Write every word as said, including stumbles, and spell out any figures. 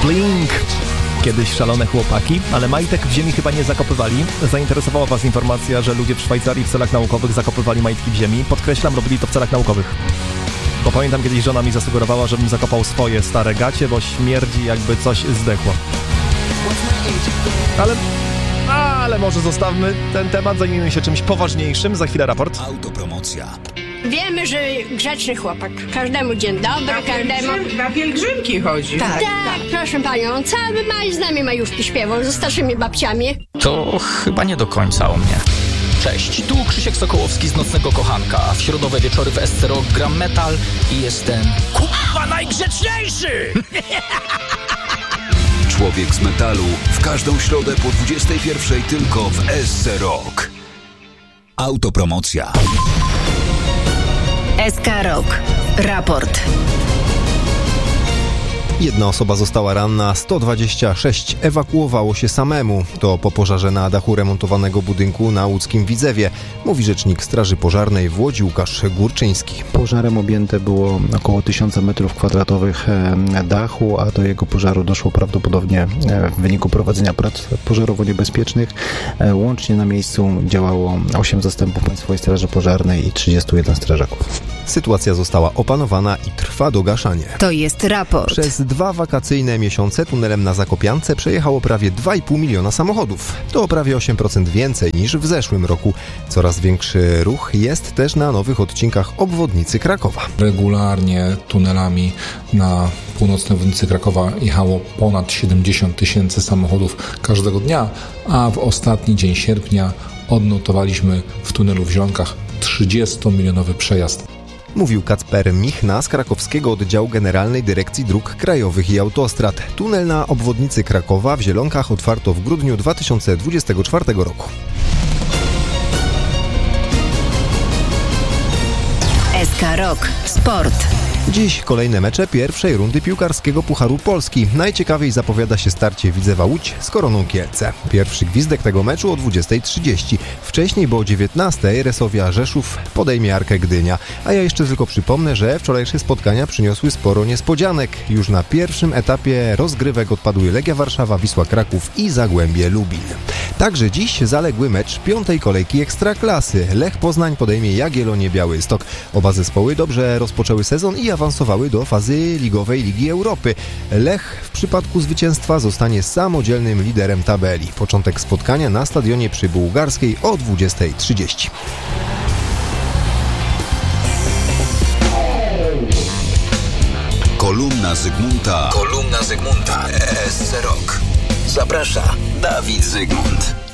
Blink. Kiedyś szalone chłopaki, ale majtek w ziemi chyba nie zakopywali. Zainteresowała was informacja, że ludzie w Szwajcarii w celach naukowych zakopywali majtki w ziemi. Podkreślam, robili to w celach naukowych. Bo pamiętam, kiedyś żona mi zasugerowała, żebym zakopał swoje stare gacie, bo śmierdzi, jakby coś zdechło. Ale... ale może zostawmy ten temat, zajmijmy się czymś poważniejszym. Za chwilę raport. Autopromocja. Wiemy, że grzeczny chłopak. Każdemu dzień dobry, na każdemu... Pielgrzym, na pielgrzymki chodzi. Tak, tak, tak, proszę panią. Cały maj z nami majówki śpiewał, ze starszymi babciami. To chyba nie do końca o mnie. Cześć, tu Krzysiek Sokołowski z Nocnego Kochanka. W środowe wieczory w S C Rock gram metal i jestem... kurwa najgrzeczniejszy! Człowiek z metalu w każdą środę po dwudziestej pierwszej tylko w S C Rock. Autopromocja. S K Rock. Raport. Jedna osoba została ranna, sto dwadzieścia sześć ewakuowało się samemu. To po pożarze na dachu remontowanego budynku na łódzkim Widzewie, mówi rzecznik Straży Pożarnej w Łodzi Łukasz Górczyński. Pożarem objęte było około tysiąc metrów kwadratowych dachu, a do jego pożaru doszło prawdopodobnie w wyniku prowadzenia prac pożarowo-niebezpiecznych. Łącznie na miejscu działało osiem zastępów Państwowej Straży Pożarnej i trzydziestu jeden strażaków. Sytuacja została opanowana i trwa dogaszanie. To jest raport. Przez dwa wakacyjne miesiące tunelem na Zakopiance przejechało prawie dwa i pół miliona samochodów. To o prawie osiem procent więcej niż w zeszłym roku. Coraz większy ruch jest też na nowych odcinkach obwodnicy Krakowa. Regularnie tunelami na północnej obwodnicy Krakowa jechało ponad siedemdziesiąt tysięcy samochodów każdego dnia, a w ostatni dzień sierpnia odnotowaliśmy w tunelu w Zielonkach trzydziestomilionowy przejazd. Mówił Kacper Michna z krakowskiego oddziału Generalnej Dyrekcji Dróg Krajowych i Autostrad. Tunel na obwodnicy Krakowa w Zielonkach otwarto w grudniu dwa tysiące dwudziestego czwartego roku. S K Rock. Sport. Dziś kolejne mecze pierwszej rundy piłkarskiego Pucharu Polski. Najciekawiej zapowiada się starcie Widzewa Łódź z Koroną Kielce. Pierwszy gwizdek tego meczu o dwudziestej trzydzieści. Wcześniej, bo o dziewiętnastej Resowia Rzeszów podejmie Arkę Gdynia. A ja jeszcze tylko przypomnę, że wczorajsze spotkania przyniosły sporo niespodzianek. Już na pierwszym etapie rozgrywek odpadły Legia Warszawa, Wisła Kraków i Zagłębie Lubin. Także dziś zaległy mecz piątej kolejki Ekstraklasy. Lech Poznań podejmie Jagiellonię Białystok. Oba zespoły dobrze rozpoczęły sezon i awansowały do fazy ligowej Ligi Europy. Lech w przypadku zwycięstwa zostanie samodzielnym liderem tabeli. Początek spotkania na stadionie przy Bułgarskiej o dwudziestej trzydzieści. Kolumna Zygmunta. Kolumna Zygmunta. S C Rock. Zaprasza Dawid Zygmunt.